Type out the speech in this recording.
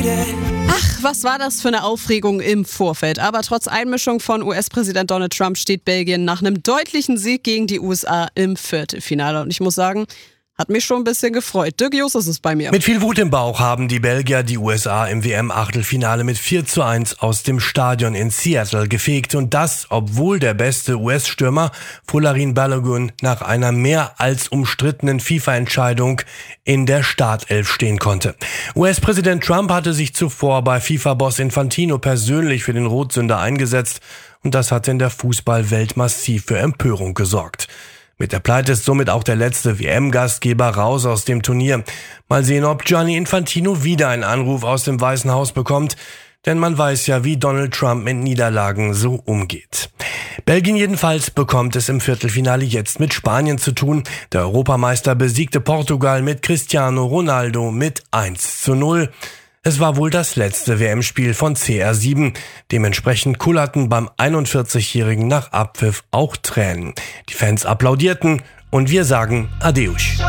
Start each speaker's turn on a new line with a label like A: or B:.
A: Ach, was war das für eine Aufregung im Vorfeld. Aber trotz Einmischung von US-Präsident Donald Trump steht Belgien nach einem deutlichen Sieg gegen die USA im Viertelfinale. Und ich muss sagen, hat mich schon ein bisschen gefreut. Dirk Justus ist bei mir.
B: Mit viel Wut im Bauch haben die Belgier die USA im WM-Achtelfinale mit 4:1 aus dem Stadion in Seattle gefegt. Und das, obwohl der beste US-Stürmer Folarin Balogun nach einer mehr als umstrittenen FIFA-Entscheidung in der Startelf stehen konnte. US-Präsident Trump hatte sich zuvor bei FIFA-Boss Infantino persönlich für den Rotsünder eingesetzt. Und das hat in der Fußballwelt massiv für Empörung gesorgt. Mit der Pleite ist somit auch der letzte WM-Gastgeber raus aus dem Turnier. Mal sehen, ob Gianni Infantino wieder einen Anruf aus dem Weißen Haus bekommt. Denn man weiß ja, wie Donald Trump mit Niederlagen so umgeht. Belgien jedenfalls bekommt es im Viertelfinale jetzt mit Spanien zu tun. Der Europameister besiegte Portugal mit Cristiano Ronaldo mit 1:0. Es war wohl das letzte WM-Spiel von CR7. Dementsprechend kullerten beim 41-Jährigen nach Abpfiff auch Tränen. Die Fans applaudierten und wir sagen Adeus.